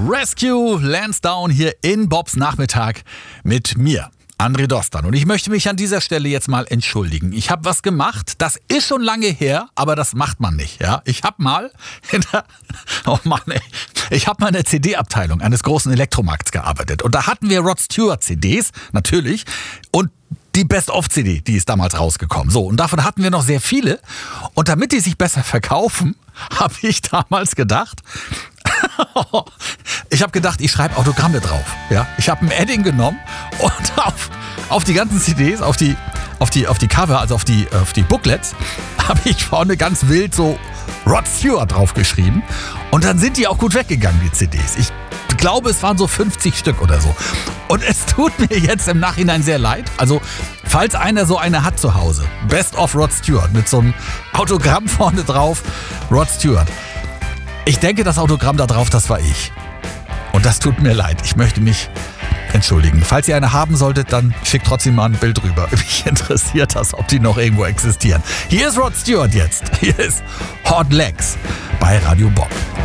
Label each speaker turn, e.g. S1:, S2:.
S1: Rescue Lansdowne hier in Bobs Nachmittag mit mir, André Dostan. Und ich möchte mich an dieser Stelle jetzt mal entschuldigen. Ich habe was gemacht, das ist schon lange her, aber das macht man nicht. Ja? Ich habe mal in der CD-Abteilung eines großen Elektromarkts gearbeitet. Und da hatten wir Rod Stewart CDs, natürlich, und die Best-of-CD, die ist damals rausgekommen. So, und davon hatten wir noch sehr viele. Und damit die sich besser verkaufen, habe ich damals gedacht, ich schreibe Autogramme drauf. Ja? Ich habe ein Edding genommen und auf die ganzen CDs, auf die Cover, also auf die Booklets, habe ich vorne ganz wild so Rod Stewart draufgeschrieben. Und dann sind die auch gut weggegangen, die CDs. Ich glaube, es waren so 50 Stück oder so. Und es tut mir jetzt im Nachhinein sehr leid. Also, falls einer so eine hat zu Hause, Best of Rod Stewart, mit so einem Autogramm vorne drauf, Rod Stewart. Ich denke, das Autogramm da drauf, das war ich. Und das tut mir leid. Ich möchte mich entschuldigen. Falls ihr eine haben solltet, dann schickt trotzdem mal ein Bild rüber. Mich interessiert das, ob die noch irgendwo existieren. Hier ist Rod Stewart jetzt. Hier ist Hot Legs bei Radio Bob.